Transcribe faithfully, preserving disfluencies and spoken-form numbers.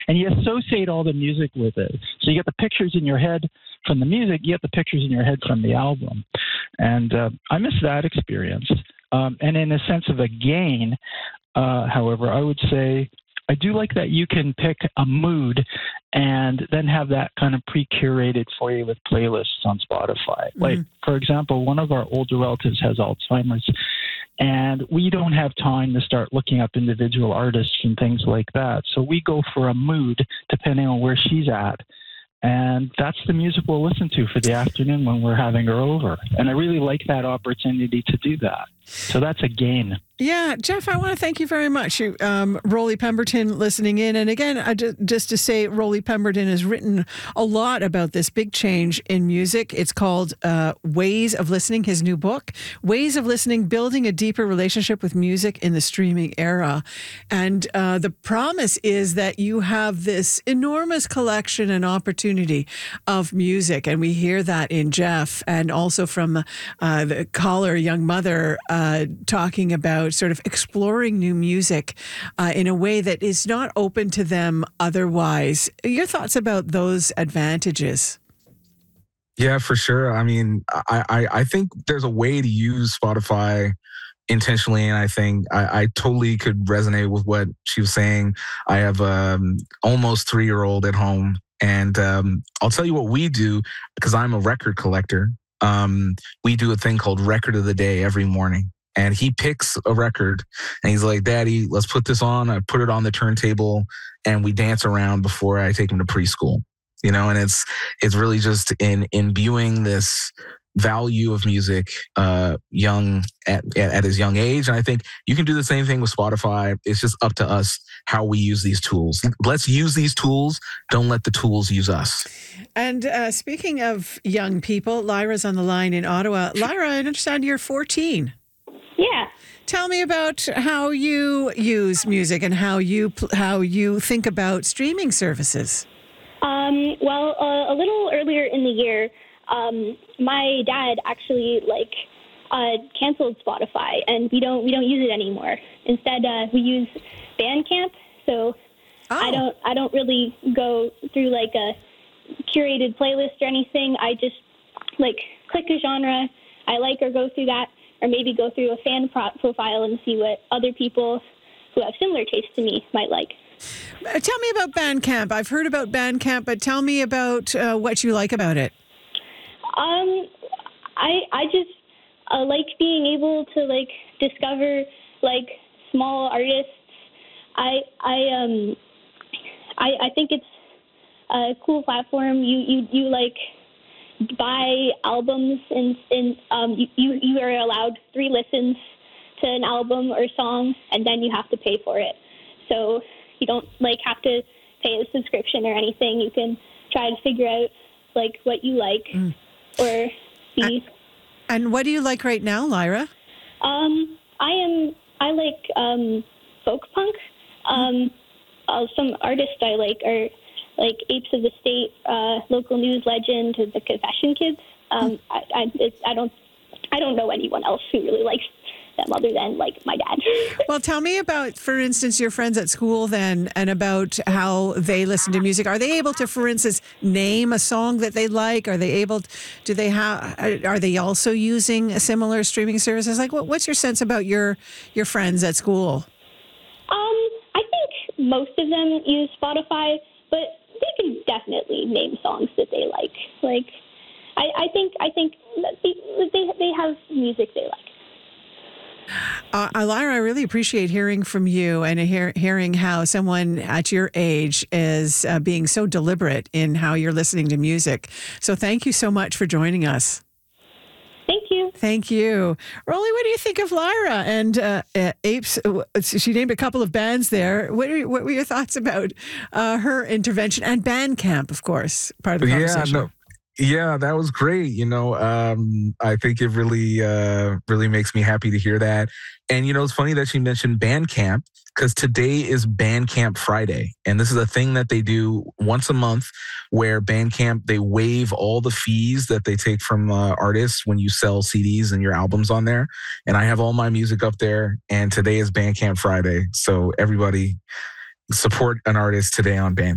and you associate all the music with it. So you get the pictures in your head from the music, you get the pictures in your head from the album. And uh, I miss that experience. Um, and in a sense of a gain, uh, however, I would say I do like that you can pick a mood and then have that kind of pre-curated for you with playlists on Spotify. Mm-hmm. Like, for example, one of our older relatives has Alzheimer's, and we don't have time to start looking up individual artists and things like that. So we go for a mood depending on where she's at. And that's the music we'll listen to for the afternoon when we're having her over. And I really like that opportunity to do that. So that's a gain. Yeah, Jeff, I want to thank you very much. You, um, Rolly Pemberton listening in. And again, I just, just to say, Rolly Pemberton has written a lot about this big change in music. It's called uh, Ways of Listening, his new book, Ways of Listening, Building a Deeper Relationship with Music in the Streaming Era. And uh, the promise is that you have this enormous collection and opportunity of music. And we hear that in Jeff, and also from uh, the caller, young mother, uh, talking about sort of exploring new music uh, in a way that is not open to them otherwise. Your thoughts about those advantages? Yeah, for sure. I mean, I, I, I think there's a way to use Spotify intentionally, and I think I, I totally could resonate with what she was saying. I have um almost three-year-old at home, and um, I'll tell you what we do, because I'm a record collector. Um, we do a thing called Record of the Day every morning. And he picks a record and he's like, Daddy, let's put this on. I put it on the turntable and we dance around before I take him to preschool, you know, and it's, it's really just in imbuing this value of music, uh, young at, at his young age. And I think you can do the same thing with Spotify. It's just up to us how we use these tools. Let's use these tools. Don't let the tools use us. And uh, speaking of young people, Lyra's on the line in Ottawa. Lyra, I understand you're fourteen. Yeah. Tell me about how you use music and how you how you think about streaming services. Um, well, uh, a little earlier in the year, um, my dad actually like uh, canceled Spotify, and we don't we don't use it anymore. Instead, uh, we use Bandcamp. So oh. I don't I don't really go through like a curated playlist or anything. I just like click a genre I like or go through that. Or maybe go through a fan pro- profile and see what other people who have similar tastes to me might like. Uh, tell me about Bandcamp. I've heard about Bandcamp, but tell me about uh, what you like about it. Um, I I just uh, like being able to like discover like small artists. I I um I I think it's a cool platform. You you you like. buy albums and, and um, you, you are allowed three listens to an album or song, and then you have to pay for it. So you don't like have to pay a subscription or anything. You can try to figure out like what you like mm. or see. And what do you like right now, Lyra? Um, I am I like um, folk punk. Um, uh, some artists I like are like Apes of the State, uh, local news legend, the Confession Kids. Um, I, I, it's, I don't, I don't know anyone else who really likes them other than like my dad. Well, tell me about, for instance, your friends at school then, and about how they listen to music. Are they able to, for instance, name a song that they like? Are they able? To, do they have? Are they also using similar streaming services? Like, what, what's your sense about your your friends at school? Um, I think most of them use Spotify, but they can definitely name songs that they like. Like, I, I think I think they, they they have music they like. Uh, Lyra, I really appreciate hearing from you and hear, hearing how someone at your age is uh, being so deliberate in how you're listening to music. So thank you so much for joining us. Thank you. Thank you. Rolly, what do you think of Lyra and uh, uh, Apes? She named a couple of bands there. What, are, what were your thoughts about uh, her intervention and Bandcamp, of course, part of the conversation? Yeah, no. Yeah, that was great. You know, um, I think it really, uh, really makes me happy to hear that. And, you know, it's funny that she mentioned Bandcamp because today is Bandcamp Friday. And this is a thing that they do once a month where Bandcamp, they waive all the fees that they take from uh, artists when you sell C Ds and your albums on there. And I have all my music up there. And today is Bandcamp Friday. So everybody support an artist today on Bandcamp.